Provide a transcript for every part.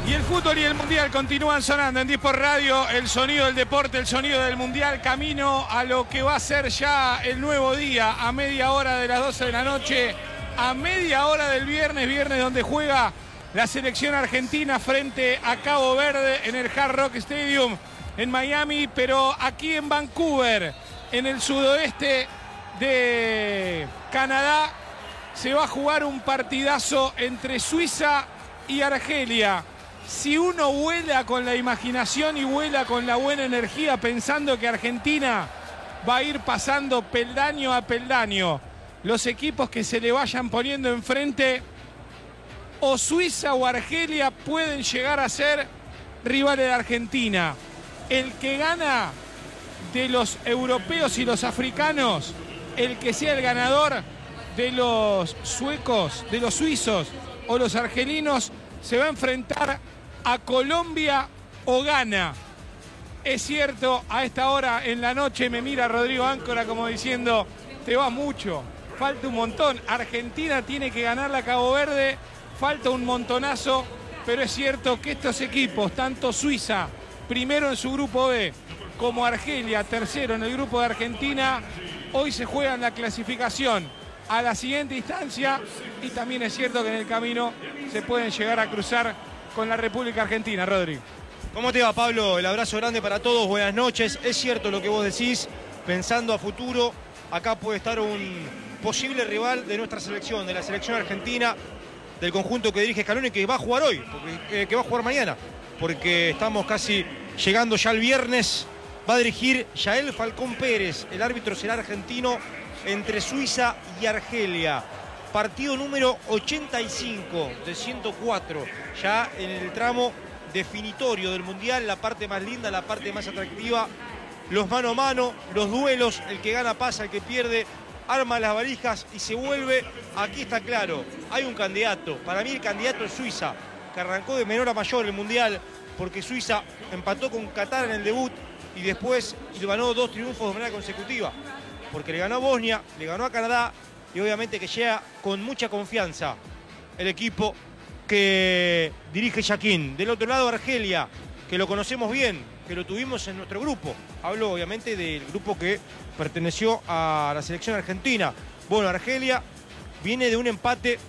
Y el fútbol y el mundial continúan sonando en Disport Radio, el sonido del deporte, el sonido del mundial, camino a lo que va a ser ya el nuevo día, a media hora de las 12 de la noche, a media hora del viernes donde juega la selección argentina frente a Cabo Verde en el Hard Rock Stadium en Miami, pero aquí en Vancouver, en el sudoeste de Canadá, se va a jugar un partidazo entre Suiza y Argelia. Si uno vuela con la imaginación y vuela con la buena energía pensando que Argentina va a ir pasando peldaño a peldaño los equipos que se le vayan poniendo enfrente, o Suiza o Argelia pueden llegar a ser rivales de Argentina. El que gana de los europeos y los africanos, el que sea el ganador de los suecos, de los suizos o los argelinos, se va a enfrentar a Colombia o Ghana. Es cierto, a esta hora en la noche me mira Rodrigo Áncora como diciendo, te va mucho, falta un montón. Argentina tiene que ganarle a Cabo Verde, falta un montonazo, pero es cierto que estos equipos, tanto Suiza, primero en su grupo B, como Argelia, tercero en el grupo de Argentina, hoy se juegan la clasificación a la siguiente instancia, y también es cierto que en el camino se pueden llegar a cruzar con la República Argentina. Rodri. ¿Cómo te va, Pablo? El abrazo grande para todos, buenas noches. Es cierto lo que vos decís, pensando a futuro, acá puede estar un posible rival de nuestra selección, de la selección argentina, del conjunto que dirige Scaloni, que va a jugar hoy, que va a jugar mañana, porque estamos casi llegando ya al viernes. Va a dirigir Yael Falcón Pérez, el árbitro será argentino, entre Suiza y Argelia. Partido número 85 de 104, ya en el tramo definitorio del Mundial, la parte más linda, la parte más atractiva, los mano a mano, los duelos, el que gana pasa, el que pierde arma las valijas y se vuelve. Aquí está claro, hay un candidato, para mí el candidato es Suiza, que arrancó de menor a mayor el Mundial, porque Suiza empató con Qatar en el debut y después ganó 2 triunfos de manera consecutiva, porque le ganó a Bosnia, le ganó a Canadá, y obviamente que llega con mucha confianza el equipo que dirige Jaquín. Del otro lado, Argelia, que lo conocemos bien, que lo tuvimos en nuestro grupo. Hablo obviamente del grupo que perteneció a la selección argentina. Bueno, Argelia viene de un empate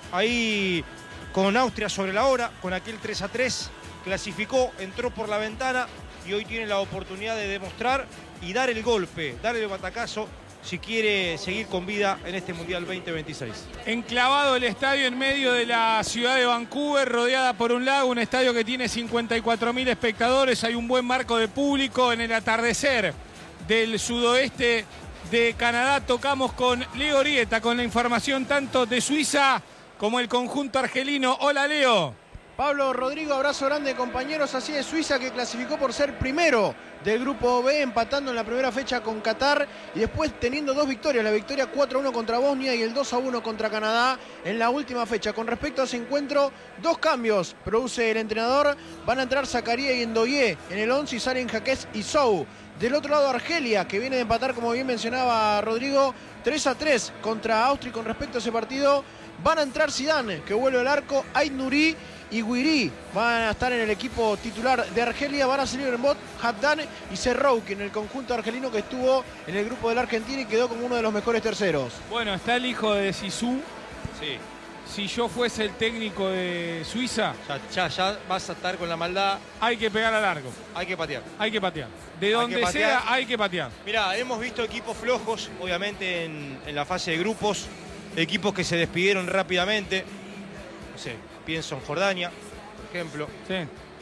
ahí con Austria sobre la hora, con aquel 3-3, clasificó, entró por la ventana y hoy tiene la oportunidad de demostrar y dar el golpe, dar el batacazo, si quiere seguir con vida en este Mundial 2026. Enclavado el estadio en medio de la ciudad de Vancouver, rodeada por un lago, un estadio que tiene 54.000 espectadores, hay un buen marco de público. En el atardecer del sudoeste de Canadá tocamos con Leo Orieta, con la información tanto de Suiza como el conjunto argelino. Hola, Leo. Pablo, Rodrigo, abrazo grande, compañeros. Así es, Suiza, que clasificó por ser primero del grupo B, empatando en la primera fecha con Qatar y después teniendo 2 victorias, la victoria 4-1 contra Bosnia y el 2-1 contra Canadá en la última fecha. Con respecto a ese encuentro, 2 cambios produce el entrenador. Van a entrar Zakaria y Ndoye en el 11 y salen Jaquez y Sou. Del otro lado, Argelia, que viene de empatar, como bien mencionaba Rodrigo, 3-3 contra Austria. Y con respecto a ese partido, van a entrar Zidane, que vuelve al arco, Ait Nouri y Guiri van a estar en el equipo titular de Argelia. Van a salir en bot Haddan y Serrouki en el conjunto argelino, que estuvo en el grupo de la Argentina y quedó como uno de los mejores terceros. Bueno, está el hijo de Zizou. Sí. Si yo fuese el técnico de Suiza, Ya vas a estar con la maldad. hay que pegar a largo. Hay que patear. Hay que patear. De donde sea, hay que patear. Mirá, hemos visto equipos flojos, obviamente, en la fase de grupos. Equipos que se despidieron rápidamente. No sé, pienso en Jordania, por ejemplo. Sí.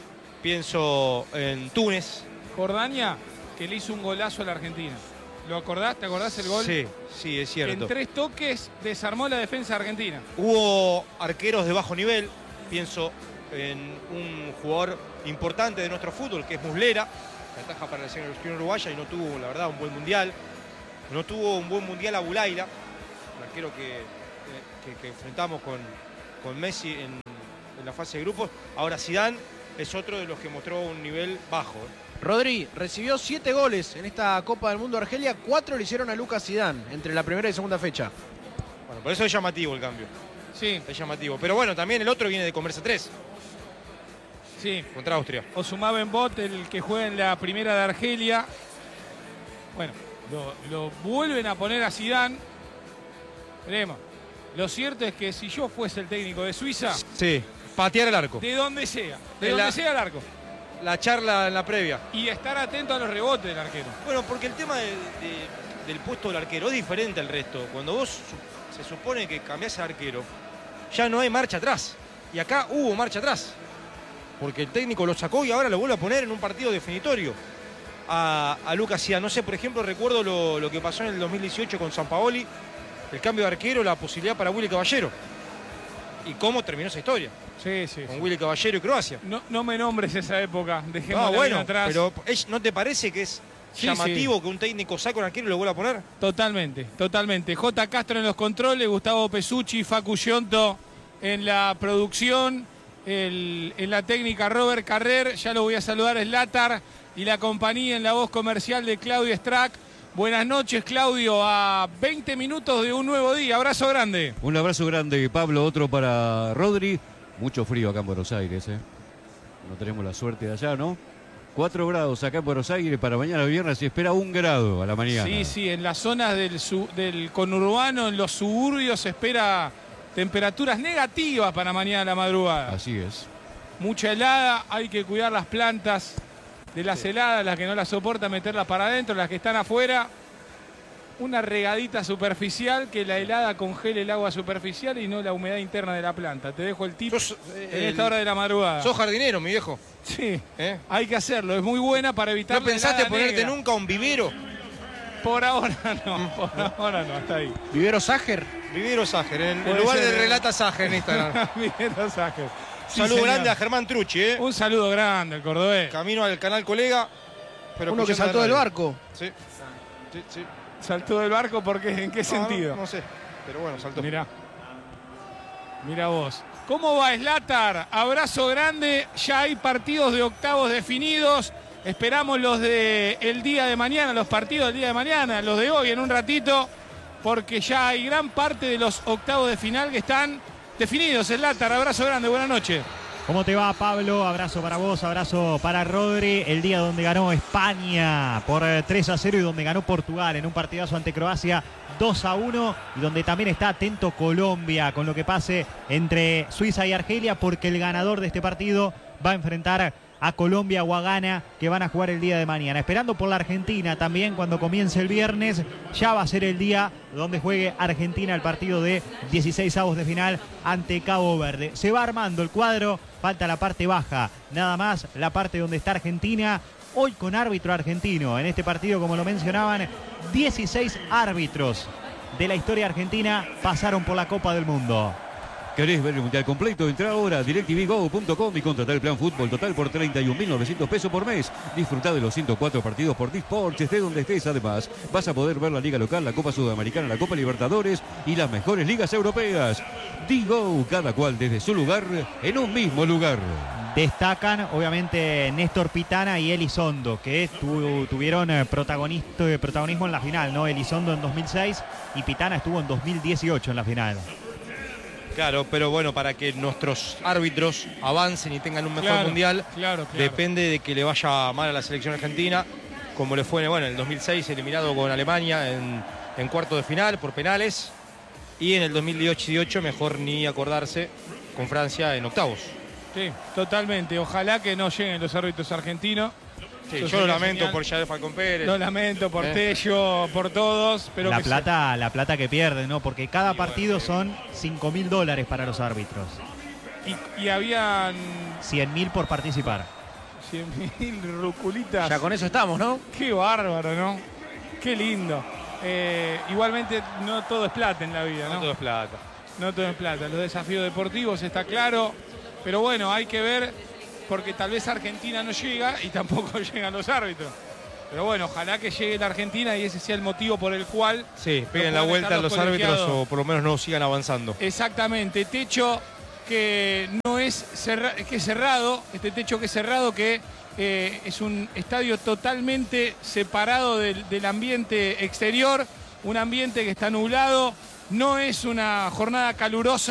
Pienso en Túnez. Jordania, que le hizo un golazo a la Argentina. ¿Lo acordás? ¿Te acordás el gol? Sí, es cierto. En 3 toques desarmó la defensa argentina. Hubo arqueros de bajo nivel. Pienso en un jugador importante de nuestro fútbol, que es Muslera, que ataja para la selección uruguaya y no tuvo, la verdad, un buen mundial. No tuvo un buen mundial a Bulaila, el arquero que enfrentamos con Messi en la fase de grupos. Ahora Zidane es otro de los que mostró un nivel bajo. Rodri recibió 7 goles en esta Copa del Mundo Argelia, 4 le hicieron a Lucas Zidane entre la primera y segunda fecha. Bueno, por eso es llamativo el cambio. Sí. Es llamativo. Pero bueno, también el otro viene de comerse 3. Sí. Contra Austria. Ousmane Bot, el que juega en la primera de Argelia. Bueno, lo vuelven a poner a Zidane. Veremos. Lo cierto es que si yo fuese el técnico de Suiza... Sí, patear el arco. De donde sea. De donde sea el arco. La charla en la previa. Y estar atento a los rebotes del arquero. Bueno, porque el tema del puesto del arquero es diferente al resto. Cuando vos se supone que cambiás al arquero, ya no hay marcha atrás. Y acá hubo marcha atrás. Porque el técnico lo sacó y ahora lo vuelve a poner en un partido definitorio a Lucas Zidane. No sé, por ejemplo, recuerdo lo que pasó en el 2018 con Sampaoli, el cambio de arquero, la posibilidad para Willy Caballero. Y cómo terminó esa historia. Sí, sí. Con Willy Caballero y Croacia. No me nombres esa época. Dejémosla bueno, atrás. pero ¿no te parece que es llamativo que un técnico saque un arquero y lo vuelva a poner? Totalmente, totalmente. J. Castro en los controles, Gustavo Pesucci, Facu Yonto en la producción, en la técnica Robert Carrer. Ya lo voy a saludar, Zlatar y la compañía en la voz comercial de Claudio Strack. Buenas noches, Claudio, a 20 minutos de un nuevo día. Abrazo grande. Un abrazo grande, Pablo, otro para Rodri. Mucho frío acá en Buenos Aires, ¿eh? No tenemos la suerte de allá, ¿no? 4 grados acá en Buenos Aires, para mañana viernes se espera 1 grado a la mañana. Sí, en las zonas del conurbano, en los suburbios, se espera temperaturas negativas para mañana a la madrugada. Así es. Mucha helada, hay que cuidar las plantas de las heladas, las que no las soportan, meterlas para adentro, las que están afuera. Una regadita superficial, que la helada congele el agua superficial y no la humedad interna de la planta. Te dejo el tip en esta hora de la madrugada. Sos jardinero, mi viejo. Sí, hay que hacerlo. Es muy buena para evitar ¿No pensaste ponerte negra. nunca un vivero? Por ahora no, hasta ahí. ¿Vivero Sager? Vivero Sager, en Puede el lugar ser, de Relata Sager en Instagram. Vivero Sager. Un saludo grande a Germán Trucci, Un saludo grande al cordobés. Camino al canal Colega. Pero uno que saltó del barco. Sí. ¿Saltó del barco porque en qué sentido? No sé, pero bueno, saltó. Mirá vos. ¿Cómo va Zlatar? Abrazo grande. Ya hay partidos de octavos definidos. Esperamos los del día de mañana, los partidos del día de mañana, los de hoy en un ratito, porque ya hay gran parte de los octavos de final que están definidos. Zlatar, abrazo grande, buenas noches. ¿Cómo te va, Pablo? Abrazo para vos, abrazo para Rodri. El día donde ganó España por 3-0 y donde ganó Portugal en un partidazo ante Croacia 2-1 y donde también está atento Colombia con lo que pase entre Suiza y Argelia, porque el ganador de este partido va a enfrentar a Colombia o a Ghana, que van a jugar el día de mañana. Esperando por la Argentina también cuando comience el viernes. Ya va a ser el día donde juegue Argentina el partido de 16avos de final ante Cabo Verde. Se va armando el cuadro, falta la parte baja, nada más la parte donde está Argentina. Hoy con árbitro argentino. En este partido, como lo mencionaban, 16 árbitros de la historia argentina pasaron por la Copa del Mundo. ¿Querés ver el Mundial completo? Entra ahora a DirecTVGo.com y contratar el plan fútbol total por 31.900 pesos por mes. Disfrutá de los 104 partidos por Disports, estés donde estés. Además, vas a poder ver la Liga Local, la Copa Sudamericana, la Copa Libertadores y las mejores ligas europeas. Digo, cada cual desde su lugar, en un mismo lugar. Destacan, obviamente, Néstor Pitana y Elizondo, que tuvieron protagonismo en la final, ¿no? Elizondo en 2006 y Pitana estuvo en 2018 en la final. Claro, pero bueno, para que nuestros árbitros avancen y tengan un mejor mundial, depende de que le vaya mal a la selección argentina, como le fue en el 2006 eliminado con Alemania en cuarto de final por penales, y en el 2018 mejor ni acordarse con Francia en octavos. Sí, totalmente. Ojalá que no lleguen los árbitros argentinos. Sí, yo lo lamento por Yadel Falcón Pérez. Lo lamento por Tello, por todos. Pero la plata que pierden, ¿no? Porque cada partido son $5.000 para los árbitros. Y habían 100.000 por participar. 100.000 ruculitas. Ya con eso estamos, ¿no? Qué bárbaro, ¿no? Qué lindo. Igualmente no todo es plata en la vida, ¿no? No todo es plata. No todo es plata. Los desafíos deportivos está claro. Pero bueno, hay que ver, porque tal vez Argentina no llega y tampoco llegan los árbitros. Pero bueno, ojalá que llegue la Argentina y ese sea el motivo por el cual... Sí, peguen la vuelta a los árbitros o por lo menos no sigan avanzando. Exactamente. Techo que no es cerrado, este techo que es cerrado, que es un estadio totalmente separado del ambiente exterior, un ambiente que está nublado, no es una jornada calurosa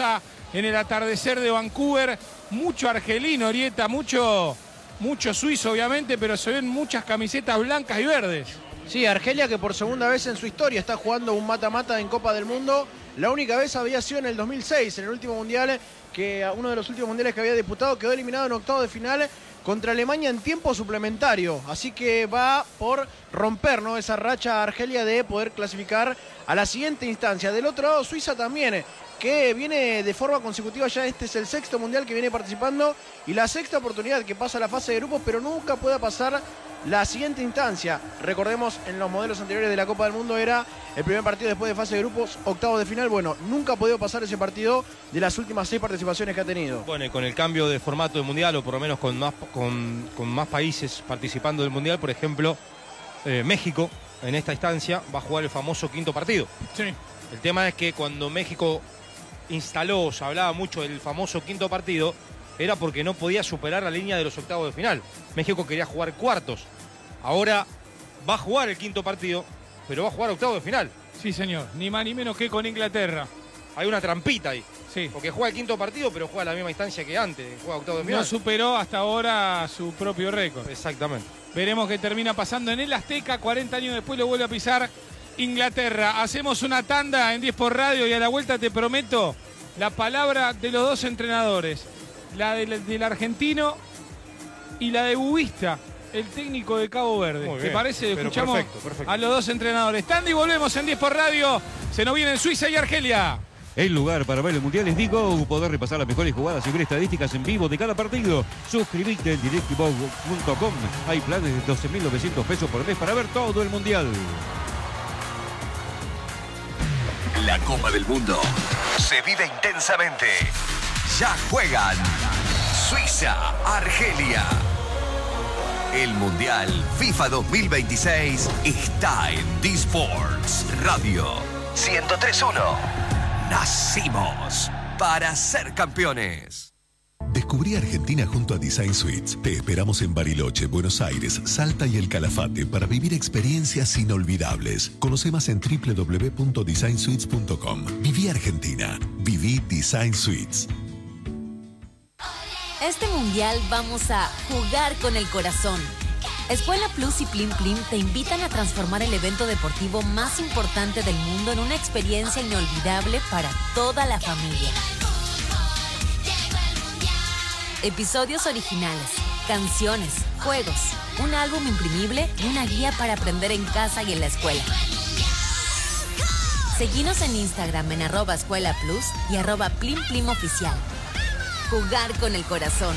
en el atardecer de Vancouver. Mucho argelino, Orieta, mucho suizo obviamente, pero se ven muchas camisetas blancas y verdes. Sí, Argelia, que por segunda vez en su historia está jugando un mata-mata en Copa del Mundo. La única vez había sido en el 2006, en el último mundial, uno de los últimos mundiales que había disputado, quedó eliminado en octavos de final contra Alemania en tiempo suplementario. Así que va por romper, ¿no?, esa racha Argelia de poder clasificar a la siguiente instancia. Del otro lado, Suiza también, que viene de forma consecutiva, ya este es el sexto mundial que viene participando y la sexta oportunidad que pasa a la fase de grupos, pero nunca pueda pasar la siguiente instancia. Recordemos, en los modelos anteriores de la Copa del Mundo era el primer partido después de fase de grupos, octavos de final. Bueno, nunca ha podido pasar ese partido de las últimas 6 participaciones que ha tenido. Bueno, y con el cambio de formato del mundial, o por lo menos con más países participando del mundial, por ejemplo, México en esta instancia va a jugar el famoso quinto partido. Sí. El tema es que cuando México instaló, se hablaba mucho del famoso quinto partido, era porque no podía superar la línea de los octavos de final. México quería jugar cuartos. Ahora va a jugar el quinto partido, pero va a jugar octavos de final. Sí, señor. Ni más ni menos que con Inglaterra. Hay una trampita ahí. Sí. Porque juega el quinto partido, pero juega la misma instancia que antes. Juega octavos de final. No superó hasta ahora su propio récord. Exactamente. Veremos qué termina pasando en el Azteca. 40 años después lo vuelve a pisar Inglaterra. Hacemos una tanda en 10 por radio y a la vuelta te prometo la palabra de los dos entrenadores. La del argentino y la de Bubista, el técnico de Cabo Verde. Muy ¿Te bien, parece? pero Escuchamos perfecto. a los dos entrenadores. Tanda y volvemos en 10 por radio. Se nos vienen Suiza y Argelia. El lugar para ver el mundial es Digo, poder repasar las mejores jugadas y ver estadísticas en vivo de cada partido. Suscríbete en directivo.com. Hay planes de 12.900 pesos por mes para ver todo el mundial. La Copa del Mundo se vive intensamente. Ya juegan Suiza, Argelia. El Mundial FIFA 2026 está en D-Sports Radio 103.1. Nacimos para ser campeones. Descubrí Argentina junto a Design Suites. Te esperamos en Bariloche, Buenos Aires, Salta y El Calafate para vivir experiencias inolvidables. Conoce más en www.designsuites.com. Viví Argentina. Viví Design Suites. Este mundial vamos a jugar con el corazón. Escuela Plus y Plim Plim te invitan a transformar el evento deportivo más importante del mundo en una experiencia inolvidable para toda la familia. Episodios originales, canciones, juegos, un álbum imprimible y una guía para aprender en casa y en la escuela. Seguinos en Instagram en @escuelaplus y @plimplimoficial. Jugar con el corazón.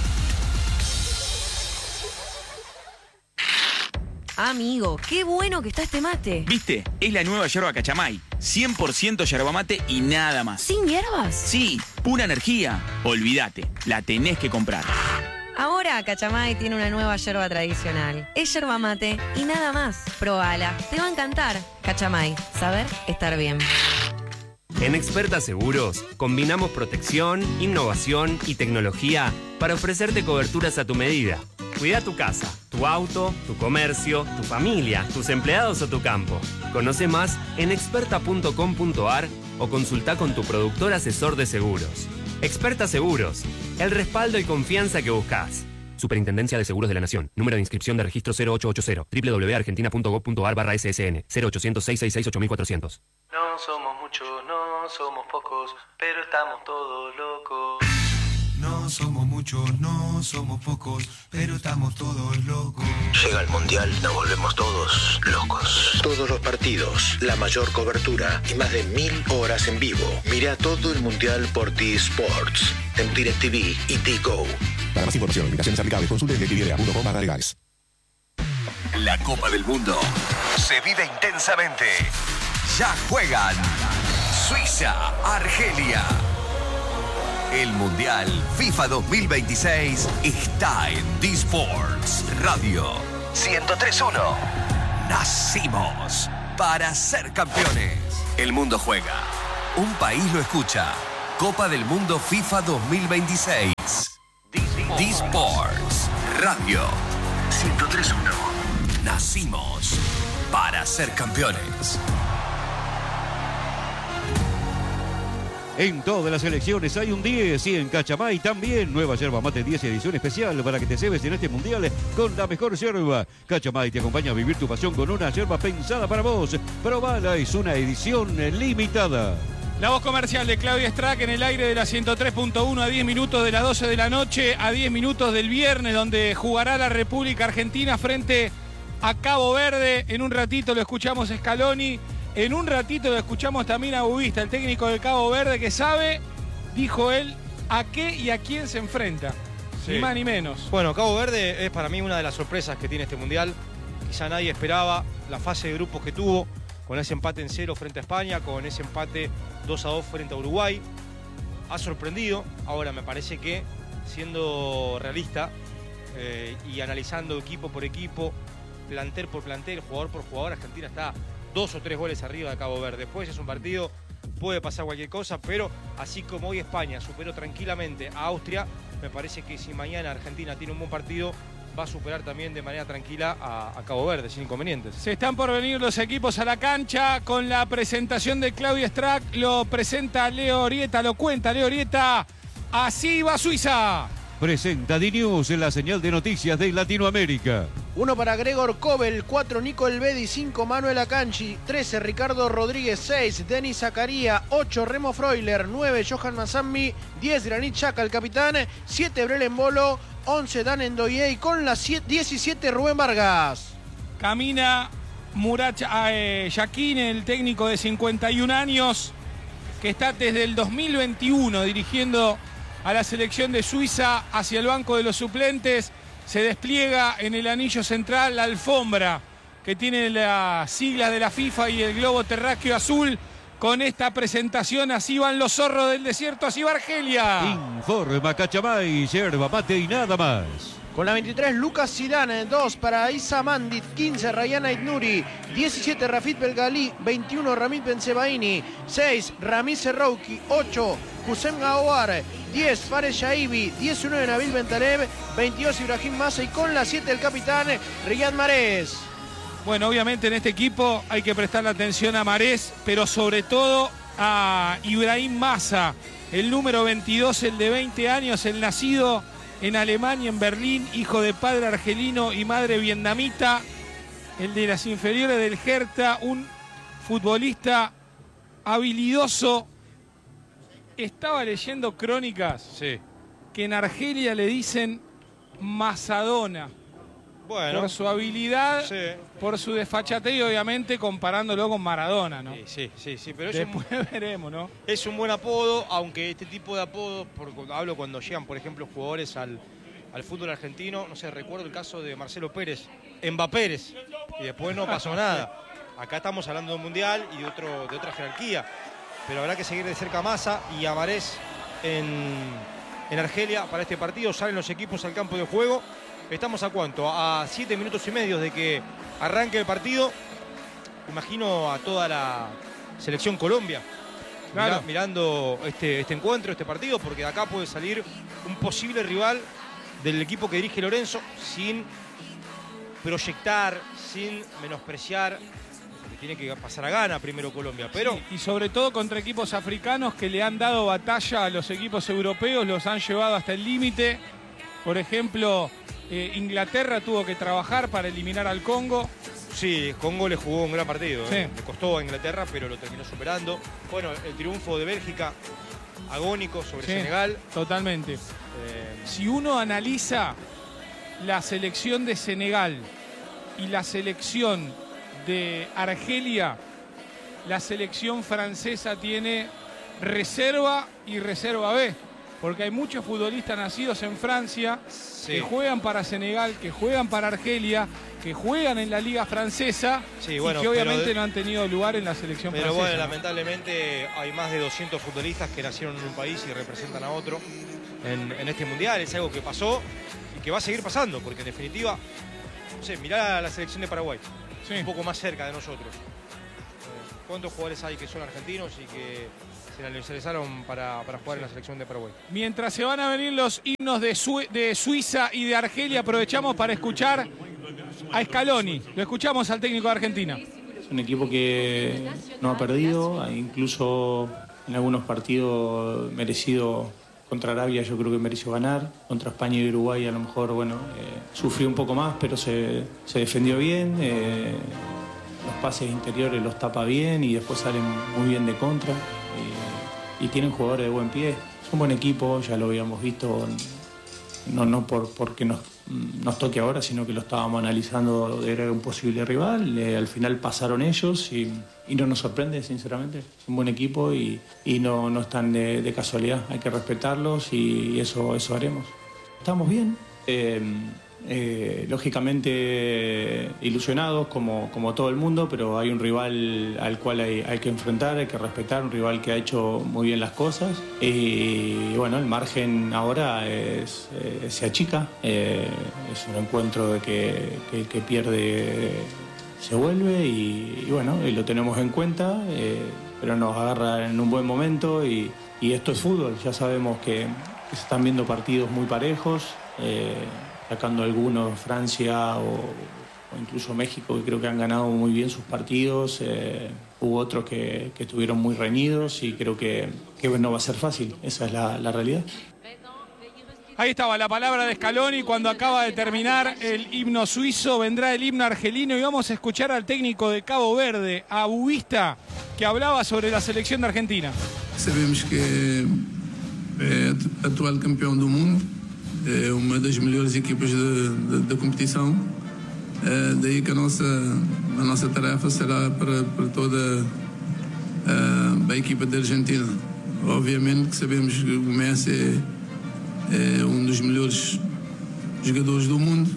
Amigo, qué bueno que está este mate. ¿Viste? Es la nueva yerba Cachamay. 100% yerba mate y nada más. ¿Sin hierbas? Sí, pura energía. Olvídate, la tenés que comprar. Ahora Cachamay tiene una nueva yerba tradicional. Es yerba mate y nada más. Probala, te va a encantar. Cachamay, saber estar bien. En Experta Seguros combinamos protección, innovación y tecnología para ofrecerte coberturas a tu medida. Cuida tu casa, tu auto, tu comercio, tu familia, tus empleados o tu campo. Conoce más en experta.com.ar o consulta con tu productor asesor de seguros. Experta Seguros, el respaldo y confianza que buscas. Superintendencia de Seguros de la Nación. Número de inscripción de registro 0880. www.argentina.gov.ar/ssn 0800-666-8400. No somos muchos, no somos pocos, pero estamos todos locos. No somos muchos, no somos pocos, pero estamos todos locos. Llega el Mundial, nos volvemos todos locos. Todos los partidos, la mayor cobertura y más de 1000 horas en vivo. Mira todo el Mundial por T-Sports, en DirecTV y T-Go. Para más información, limitaciones aplicables, consulte directv.com/legales. La Copa del Mundo se vive intensamente. Ya juegan Suiza, Argelia. El Mundial FIFA 2026 está en D-Sports Radio 103.1. Nacimos para ser campeones. El mundo juega. Un país lo escucha. Copa del Mundo FIFA 2026. D-Sports Radio 103.1. Nacimos para ser campeones. En todas las elecciones hay un 10 y en Cachamay también. Nueva yerba mate 10 edición especial para que te cebes en este mundial con la mejor yerba. Cachamay te acompaña a vivir tu pasión con una yerba pensada para vos. Probala, es una edición limitada. La voz comercial de Claudia Strack en el aire de la 103.1 a 10 minutos de las 12 de la noche, a 10 minutos del viernes, donde jugará la República Argentina frente a Cabo Verde. En un ratito lo escuchamos a Scaloni. En un ratito lo escuchamos también a Bubista, el técnico del Cabo Verde, que sabe, dijo él, a qué y a quién se enfrenta. Sí. Ni más ni menos. Bueno, Cabo Verde es para mí una de las sorpresas que tiene este Mundial. Quizá nadie esperaba la fase de grupos que tuvo, con ese empate en 0 frente a España, con ese empate 2-2 frente a Uruguay. Ha sorprendido. Ahora me parece que, siendo realista y analizando equipo por equipo, plantel por plantel, jugador por jugador, Argentina está 2 o 3 goles arriba de Cabo Verde. Después es un partido, puede pasar cualquier cosa, pero así como hoy España superó tranquilamente a Austria, me parece que si mañana Argentina tiene un buen partido, va a superar también de manera tranquila a Cabo Verde, sin inconvenientes. Se están por venir los equipos a la cancha con la presentación de Claudia Strack. Lo presenta Leo Orieta, lo cuenta Leo Orieta. Así va Suiza. Presenta D-News en la señal de noticias de Latinoamérica. 1 para Gregor Kobel, 4 Nico Elvedi, 5 Manuel Akanji, 13 Ricardo Rodríguez, 6 Denis Zakaria, 8 Remo Freuler, 9 Johan Masammi, 10 Granit Xhaka, el capitán, 7 Brelen Bolo, 11 Dan Ndoye y con las 17 Rubén Vargas. Camina Murat Yakin, el técnico de 51 años, que está desde el 2021 dirigiendo a la selección de Suiza hacia el banco de los suplentes. Se despliega en el anillo central la alfombra que tiene las siglas de la FIFA y el globo terráqueo azul. Con esta presentación, así van los zorros del desierto, así va Argelia. Informa Cachamay, yerba mate y nada más. Con la 23, Lucas Zidane, 2 para Issa Mandit, 15 Rayana Itnuri, 17 Rafit Belgali, 21 Ramit Bensebaini, 6 Ramiz Serrouki, 8 Hussein Gawar, 10 Fares Shaibi, 19 Nabil Bentaleb, 22 Ibrahim Massa y con la 7 el capitán Riyad Mahrez. Bueno, obviamente en este equipo hay que prestarle atención a Mahrez, pero sobre todo a Ibrahim Massa, el número 22, el de 20 años, el nacido en Alemania, en Berlín, hijo de padre argelino y madre vietnamita, el de las inferiores del Hertha, un futbolista habilidoso. Estaba leyendo crónicas que en Argelia le dicen Masadona. Bueno, por su habilidad, por su desfachatez y obviamente comparándolo con Maradona, ¿no? Sí, pero después veremos, ¿no? Es un buen apodo, aunque este tipo de apodos, hablo cuando llegan, por ejemplo, jugadores al fútbol argentino, no sé, recuerdo el caso de Marcelo Pérez, Pérez, y después no pasó nada. Acá estamos hablando de un mundial y de otra jerarquía, pero habrá que seguir de cerca a Massa y a Mahrez en Argelia para este partido. Salen los equipos al campo de juego. Estamos a ¿cuánto? A 7 minutos y medio de que arranque el partido. Imagino a toda la selección Colombia mirando este encuentro, este partido, porque de acá puede salir un posible rival del equipo que dirige Lorenzo, sin proyectar, sin menospreciar, porque tiene que pasar a gana primero Colombia. Pero sí, y sobre todo contra equipos africanos que le han dado batalla a los equipos europeos, los han llevado hasta el límite. Por ejemplo, Inglaterra tuvo que trabajar para eliminar al Congo. Sí, Congo le jugó un gran partido. Le costó a Inglaterra, pero lo terminó superando. Bueno, el triunfo de Bélgica, agónico sobre Senegal. Totalmente. Si uno analiza la selección de Senegal y la selección de Argelia, la selección francesa tiene reserva y reserva B. Porque hay muchos futbolistas nacidos en Francia que juegan para Senegal, que juegan para Argelia, que juegan en la liga francesa y que obviamente no han tenido lugar en la selección francesa. Pero bueno, lamentablemente hay más de 200 futbolistas que nacieron en un país y representan a otro en este mundial. Es algo que pasó y que va a seguir pasando, porque en definitiva, no sé, mirá a la selección de Paraguay, un poco más cerca de nosotros. ¿Cuántos jugadores hay que son argentinos y que se nacionalizaron para jugar en la selección de Paraguay? Mientras se van a venir los himnos de Suiza y de Argelia, aprovechamos para escuchar a Scaloni. Lo escuchamos al técnico de Argentina. Es un equipo que no ha perdido, incluso En algunos partidos merecido, contra Arabia yo creo que mereció ganar, contra España y Uruguay a lo mejor, sufrió un poco más, pero se defendió bien, los pases interiores los tapa bien y después salen muy bien de contra, y tienen jugadores de buen pie. Es un buen equipo, ya lo habíamos visto, no porque nos toque ahora, sino que lo estábamos analizando, era un posible rival, al final pasaron ellos y no nos sorprende, sinceramente. Es un buen equipo y no están de casualidad, hay que respetarlos y eso haremos. Estamos bien, lógicamente ilusionados como todo el mundo, pero hay un rival al cual hay que enfrentar, hay que respetar, un rival que ha hecho muy bien las cosas y el margen ahora se achica, es un encuentro de que el que pierde se vuelve y lo tenemos en cuenta, pero nos agarra en un buen momento y esto es fútbol, ya sabemos que se están viendo partidos muy parejos, sacando algunos, Francia o incluso México, que creo que han ganado muy bien sus partidos. Hubo otros que estuvieron muy reñidos y creo que no va a ser fácil. Esa es la realidad. Ahí estaba la palabra de Scaloni cuando acaba de terminar el himno suizo. Vendrá el himno argelino y vamos a escuchar al técnico de Cabo Verde, a Buista, que hablaba sobre la selección de Argentina. Sabemos que é atual campeão do mundo, é uma das melhores equipas da competição, daí que a nossa tarefa será para toda a equipa da Argentina. Obviamente que sabemos que o Messi é dos melhores jogadores do mundo,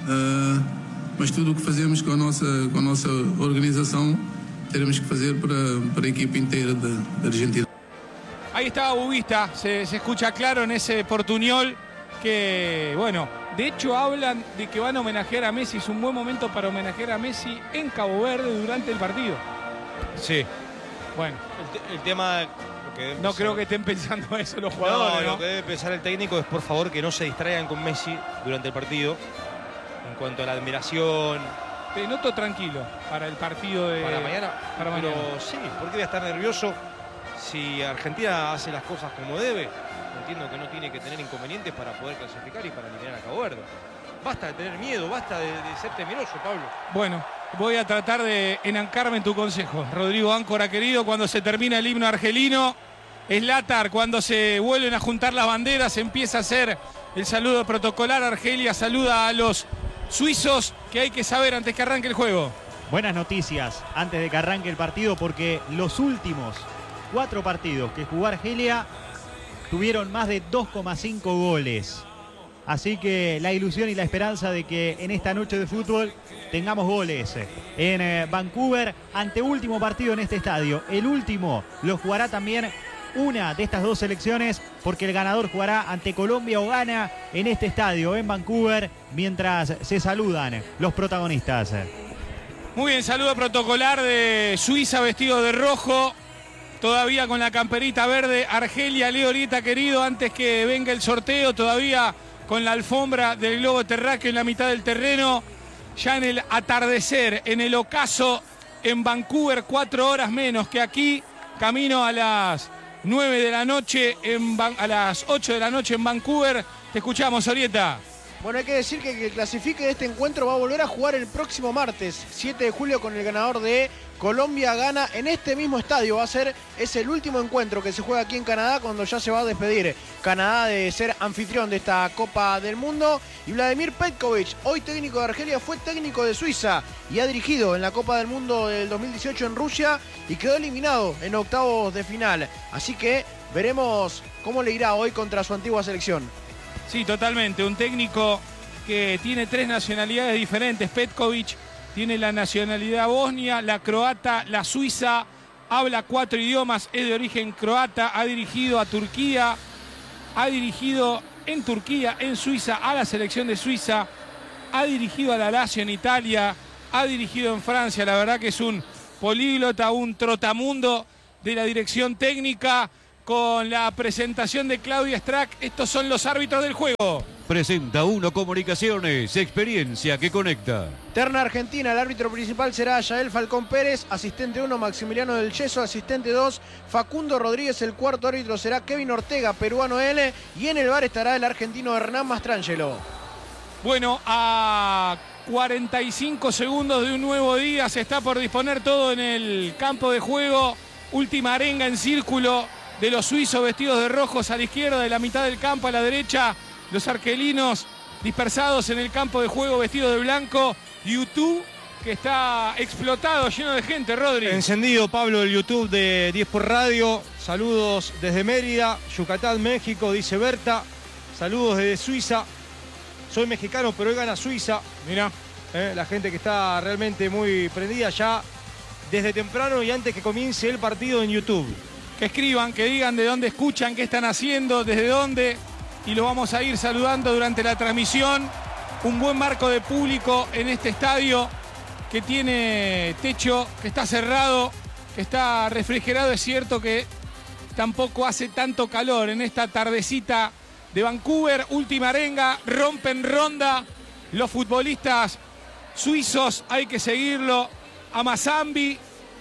mas tudo o que fazemos com a nossa organização teremos que fazer para a equipa inteira da Argentina. Ahí estaba Buista, se escucha claro en ese portuñol que, de hecho hablan de que van a homenajear a Messi. Es un buen momento para homenajear a Messi en Cabo Verde durante el partido. Sí. Bueno. El tema... No creo que estén pensando eso los jugadores. No, lo que debe pensar el técnico es, por favor, que no se distraigan con Messi durante el partido. En cuanto a la admiración... Te noto tranquilo para el partido de... ¿Para mañana? Para mañana. Pero sí, ¿por qué voy a estar nervioso si Argentina hace las cosas como debe? Entiendo que no tiene que tener inconvenientes para poder clasificar y para eliminar a Cabo Verde. Basta de tener miedo, basta de ser temeroso, Pablo. Bueno, voy a tratar de enancarme en tu consejo, Rodrigo Áncora querido. Cuando se termina el himno argelino, Zlatar, cuando se vuelven a juntar las banderas, empieza a hacer el saludo protocolar. Argelia saluda a los suizos, que hay que saber antes que arranque el juego. Buenas noticias antes de que arranque el partido, porque los últimos 4 partidos que jugó Argelia tuvieron más de 2,5 goles. Así que la ilusión y la esperanza de que en esta noche de fútbol tengamos goles en Vancouver, anteúltimo partido en este estadio. El último lo jugará también una de estas dos selecciones, porque el ganador jugará ante Colombia o Ghana en este estadio, en Vancouver, mientras se saludan los protagonistas. Muy bien, saludo protocolar de Suiza vestido de rojo, todavía con la camperita verde. Argelia, Leo Orieta querido, antes que venga el sorteo, todavía con la alfombra del globo terráqueo en la mitad del terreno, ya en el atardecer, en el ocaso, en Vancouver, 4 horas menos que aquí, camino a las 9 de la noche, a las 8 de la noche en Vancouver. Te escuchamos, Orieta. Bueno, hay que decir que el clasifique de este encuentro va a volver a jugar el próximo martes, 7 de julio, con el ganador de Colombia-Ghana en este mismo estadio. Es el último encuentro que se juega aquí en Canadá, cuando ya se va a despedir Canadá de ser anfitrión de esta Copa del Mundo. Y Vladimir Petkovic, hoy técnico de Argelia, fue técnico de Suiza y ha dirigido en la Copa del Mundo del 2018 en Rusia y quedó eliminado en octavos de final. Así que veremos cómo le irá hoy contra su antigua selección. Sí, totalmente. Un técnico que tiene 3 nacionalidades diferentes. Petkovic tiene la nacionalidad bosnia, la croata, la suiza. Habla 4 idiomas, es de origen croata. Ha dirigido a Turquía, ha dirigido en Turquía, en Suiza, a la selección de Suiza. Ha dirigido a la Lazio en Italia, ha dirigido en Francia. La verdad que es un políglota, un trotamundo de la dirección técnica. con la presentación de Claudia Strack. Estos son los árbitros del juego. Presenta Uno Comunicaciones, experiencia que conecta. Terna Argentina, el árbitro principal será Yael Falcón Pérez, asistente 1 Maximiliano del Yeso, asistente 2 Facundo Rodríguez, el cuarto árbitro será Kevin Ortega, peruano L, y en el VAR estará el argentino Hernán Mastrangelo. Bueno, a 45 segundos de un nuevo día se está por disponer todo en el campo de juego. Última arenga en círculo de los suizos vestidos de rojos a la izquierda, de la mitad del campo a la derecha. Los argelinos dispersados en el campo de juego vestidos de blanco. YouTube que está explotado, lleno de gente, Rodri. Encendido, Pablo, el YouTube de 10 por Radio. Saludos desde Mérida, Yucatán, México, dice Berta. Saludos desde Suiza. Soy mexicano, pero hoy gana Suiza. Mira. La gente que está realmente muy prendida ya desde temprano y antes que comience el partido en YouTube. Que escriban, que digan de dónde escuchan, qué están haciendo, desde dónde. Y lo vamos a ir saludando durante la transmisión. Un buen marco de público en este estadio que tiene techo, que está cerrado, que está refrigerado. Es cierto que tampoco hace tanto calor en esta tardecita de Vancouver. Última arenga, rompen ronda los futbolistas suizos. Hay que seguirlo a Mazambi,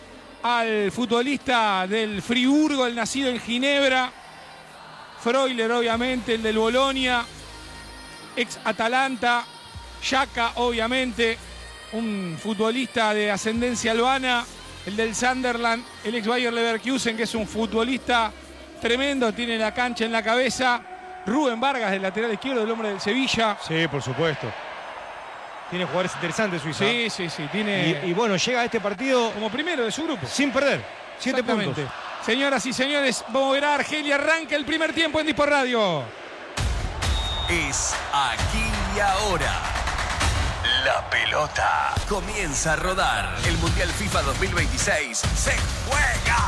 al futbolista del Friburgo, el nacido en Ginebra. Freuler, obviamente, el del Bolonia, ex Atalanta. Xhaka, obviamente, un futbolista de ascendencia albana. El del Sunderland, el ex Bayer Leverkusen, que es un futbolista tremendo, tiene la cancha en la cabeza. Rubén Vargas, del lateral izquierdo, el hombre del Sevilla. Sí, por supuesto. Tiene jugadores interesantes Suiza. Sí. Tiene... Y bueno, llega a este partido como primero de su grupo. Sin perder. 7 puntos. Señoras y señores, vamos a ver a Argelia. Arranca el primer tiempo en Dispor Radio. Es aquí y ahora. La pelota comienza a rodar. El Mundial FIFA 2026 se juega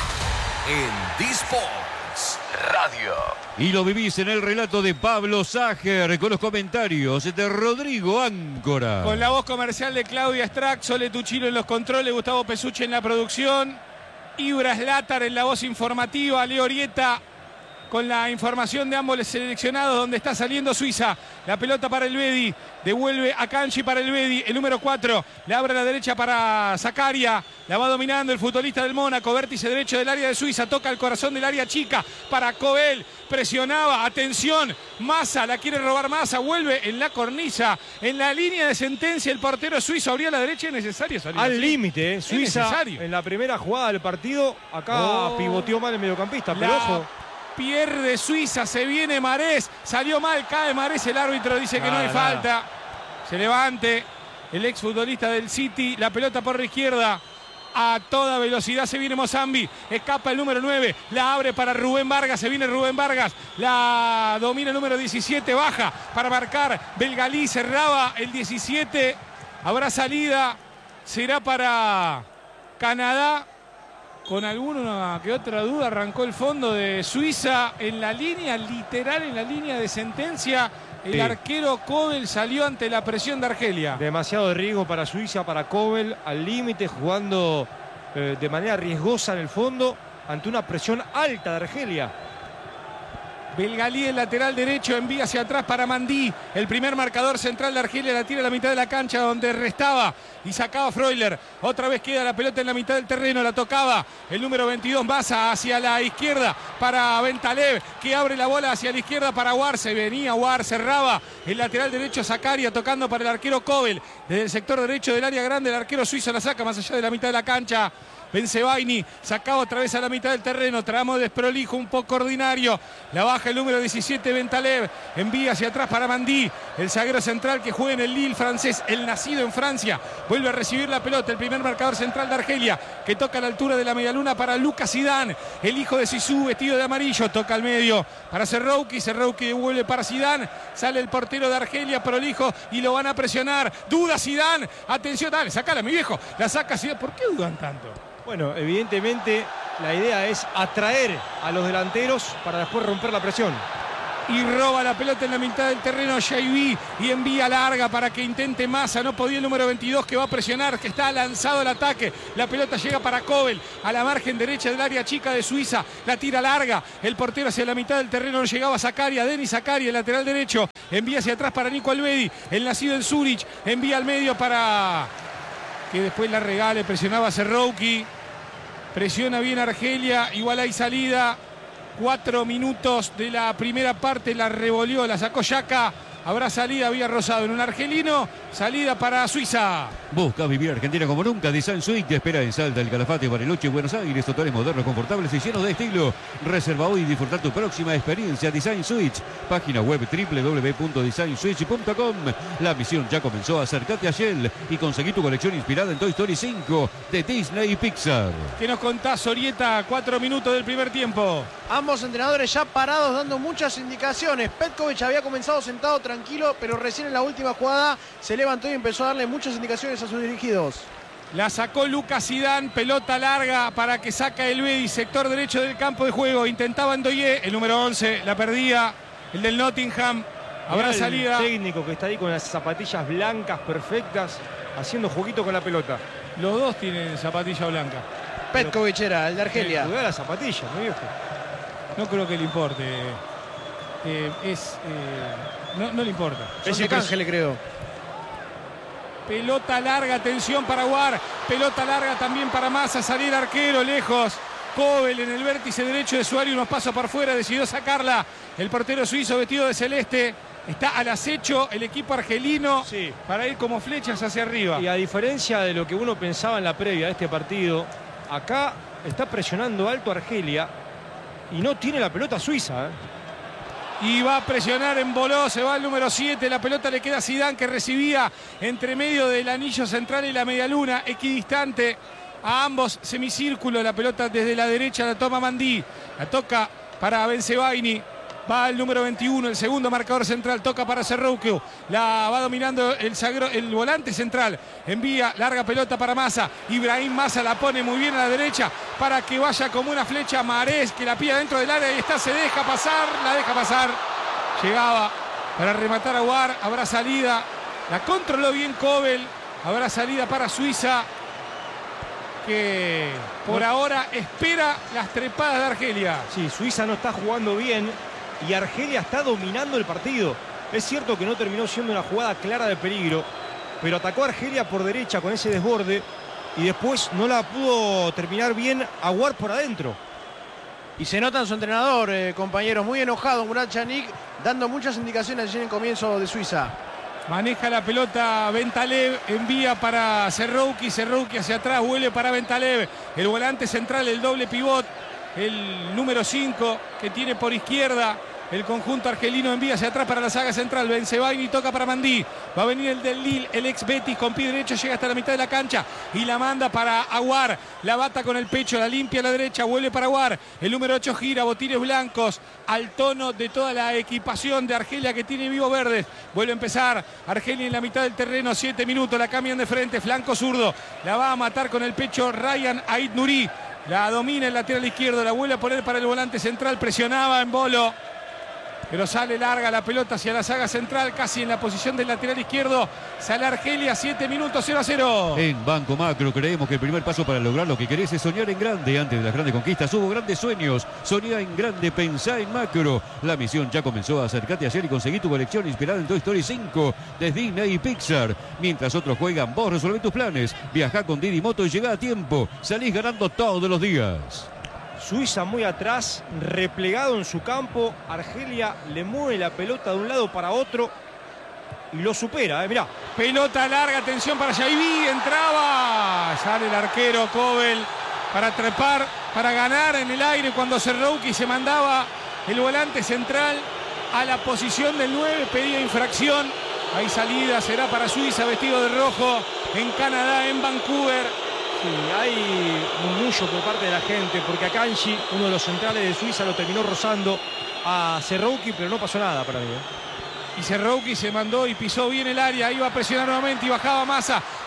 en Disports Radio. Y lo vivís en el relato de Pablo Sager, con los comentarios de Rodrigo Áncora. Con la voz comercial de Claudia Strack, Sole Tuchilo en los controles, Gustavo Pesucci en la producción, Ibra Slatar en la voz informativa, Leo Orieta con la información de ambos seleccionados, donde está saliendo Suiza. La pelota para el Bedi, devuelve a Kanji para el Bedi, el número 4, le abre a la derecha para Zakaria, la va dominando el futbolista del Mónaco, vértice derecho del área de Suiza, toca el corazón del área chica para Cobel, presionaba, atención, Massa, la quiere robar Massa, vuelve en la cornisa, en la línea de sentencia el portero suizo, abría a la derecha, es necesario salir al así. Límite, Suiza en la primera jugada del partido, acá pivoteó mal el mediocampista, pero ojo. Pierde Suiza, se viene Marés, salió mal, cae Marés, el árbitro dice que no hay falta. Se levante el exfutbolista del City, la pelota por la izquierda, a toda velocidad se viene Mozambi, escapa el número 9, la abre para Rubén Vargas, se viene Rubén Vargas, la domina el número 17, baja para marcar Belgalí, cerraba el 17, habrá salida, será para Canadá. Con alguna que otra duda arrancó el fondo de Suiza en la línea, literal en la línea de sentencia. El arquero Kobel salió ante la presión de Argelia. Demasiado de riesgo para Suiza, para Kobel, al límite, jugando de manera riesgosa en el fondo, ante una presión alta de Argelia. Belgalí, el lateral derecho, envía hacia atrás para Mandí. El primer marcador central de Argelia la tira a la mitad de la cancha donde restaba y sacaba Freuler. Otra vez queda la pelota en la mitad del terreno, la tocaba el número 22 Massa hacia la izquierda para Bentalev, que abre la bola hacia la izquierda para War. Se venía War, cerraba el lateral derecho Zakaria, tocando para el arquero Kobel. Desde el sector derecho del área grande el arquero suizo la saca más allá de la mitad de la cancha. Bensebaini, sacaba otra vez a la mitad del terreno, tramo desprolijo, un poco ordinario, la baja el número 17 Bentalev, envía hacia atrás para Mandí, el zaguero central que juega en el Lille francés, el nacido en Francia, vuelve a recibir la pelota, el primer marcador central de Argelia, que toca a la altura de la medialuna para Lucas Zidane, el hijo de Zizou vestido de amarillo, toca al medio para Serrouki devuelve para Zidane, sale el portero de Argelia, prolijo, y lo van a presionar, duda Zidane, atención, dale, sacala mi viejo, la saca Zidane, ¿por qué dudan tanto? Bueno, evidentemente la idea es atraer a los delanteros para después romper la presión. y roba la pelota en la mitad del terreno Jaibi y envía larga para que intente Massa. No podía el número 22 que va a presionar, que está lanzado el ataque. La pelota llega para Kobel a la margen derecha del área chica de Suiza. La tira larga. El portero hacia la mitad del terreno no llegaba Zakaria. Denis Zakaria, el lateral derecho. Envía hacia atrás para Nico Alvedi, el nacido en Zurich. Envía al medio para que después la regale. Presionaba a Serrouki. Presiona bien Argelia. Igual hay salida. 4 minutos de la primera parte, la revolvió, la sacó Yaka. Habrá salida, había rozado en un argelino. Salida para Suiza. Busca vivir Argentina como nunca. Design Suite te espera en Salta, El Calafate, Bariloche, Buenos Aires. Hoteles modernos, confortables y llenos de estilo. Reserva hoy y disfrutar tu próxima experiencia. Design Suite. Página web www.designswitch.com. La misión ya comenzó. Acércate a Shell y conseguí tu colección inspirada en Toy Story 5 de Disney y Pixar. ¿Qué nos contás, Orieta? 4 minutos del primer tiempo. Ambos entrenadores ya parados dando muchas indicaciones. Petkovic había comenzado sentado tranquilo, pero recién en la última jugada se levantó y empezó a darle muchas indicaciones a sus dirigidos. La sacó Lucas Zidane, pelota larga para que saca el Bedi, sector derecho del campo de juego. Intentaba Ndoye, el número 11, la perdía, el del Nottingham. Habrá salida. El técnico que está ahí con las zapatillas blancas perfectas, haciendo jueguito con la pelota. Los dos tienen zapatilla blanca. Petkovic era el de Argelia. Juega la zapatilla, mi viejo. No creo que le importe. No le importa. Es de canje, le creo. Pelota larga, atención para Aguar. Pelota larga también para Massa. Salir arquero lejos. Kobel en el vértice derecho de su área, unos pasos por fuera. Decidió sacarla. El portero suizo vestido de celeste. Está al acecho el equipo argelino, sí, para ir como flechas hacia arriba. Y a diferencia de lo que uno pensaba en la previa de este partido, acá está presionando alto Argelia y no tiene la pelota Suiza. Y va a presionar en Boló, se va el número 7, la pelota le queda a Zidane, que recibía entre medio del anillo central y la medialuna, equidistante a ambos semicírculos. La pelota desde la derecha la toma Mandí, la toca para Bensebaini. Va el número 21, el segundo marcador central, toca para Serrouki. La va dominando el volante central. Envía larga pelota para Massa. Ibrahim Massa la pone muy bien a la derecha para que vaya como una flecha Mahrez, que la pilla dentro del área y está, se deja pasar, la deja pasar. Llegaba para rematar a Aguar, habrá salida. La controló bien Kobel, habrá salida para Suiza, que por ahora espera las trepadas de Argelia. Sí, Suiza no está jugando bien y Argelia está dominando el partido. Es cierto que no terminó siendo una jugada clara de peligro, pero atacó a Argelia por derecha con ese desborde y después no la pudo terminar bien Aguar por adentro. Y se nota en su entrenador, compañeros, muy enojado Murat Chanik, dando muchas indicaciones en el comienzo de Suiza. Maneja la pelota Bentalev, envía para Serrouki, Serrouki hacia atrás, vuelve para Bentalev, el volante central, el doble pivot, el número 5 que tiene por izquierda el conjunto argelino, envía hacia atrás para la saga central. Bensebaini toca para Mandí, va a venir el del Lille, el ex Betis, con pie derecho, llega hasta la mitad de la cancha y la manda para Aguar, la bata con el pecho, la limpia a la derecha, vuelve para Aguar, el número 8 gira, botines blancos al tono de toda la equipación de Argelia, que tiene vivos verdes. Vuelve a empezar Argelia en la mitad del terreno, 7 minutos, la cambian de frente, flanco zurdo, la va a matar con el pecho Ryan Ait Nouri, la domina el lateral izquierdo, la vuelve a poner para el volante central, presionaba en Bolo, pero sale larga la pelota hacia la saga central, casi en la posición del lateral izquierdo. Sale Argelia, 7 minutos, 0-0. En Banco Macro creemos que el primer paso para lograr lo que querés es soñar en grande. Antes de las grandes conquistas hubo grandes sueños. Soñá en grande, pensá en macro. La misión ya comenzó. Acércate ayer y conseguí tu colección inspirada en Toy Story 5 de Disney y Pixar. Mientras otros juegan, vos resolvé tus planes. Viajá con Didi Moto y llegá a tiempo. Salís ganando todos los días. Suiza muy atrás, replegado en su campo. Argelia le mueve la pelota de un lado para otro y lo supera, mirá. Pelota larga, atención para Jaibi, entraba. Sale el arquero Kobel para trepar, para ganar en el aire cuando Serrouki se mandaba el volante central a la posición del 9, pedía infracción. Hay salida, será para Suiza, vestido de rojo, en Canadá, en Vancouver. Sí, hay murmullo por parte de la gente, porque a Kanji, uno de los centrales de Suiza, lo terminó rozando a Serrouki, pero no pasó nada para mí. Y Serrouki se mandó y pisó bien el área, iba a presionar nuevamente y bajaba Massa,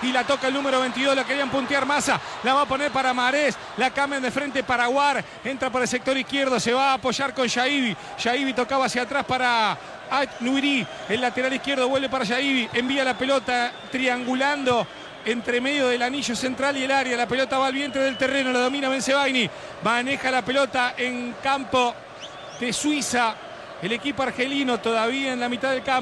y la toca el número 22, la querían puntear Massa, la va a poner para Marés, la cambian de frente para Aguar, entra por el sector izquierdo, se va a apoyar con Yaibi, Yaibi tocaba hacia atrás para Nuiri, el lateral izquierdo vuelve para Yaibi, envía la pelota triangulando entre medio del anillo central y el área, la pelota va al vientre del terreno, la domina Bensebaini, maneja la pelota en campo de Suiza, el equipo argelino todavía en la mitad del campo.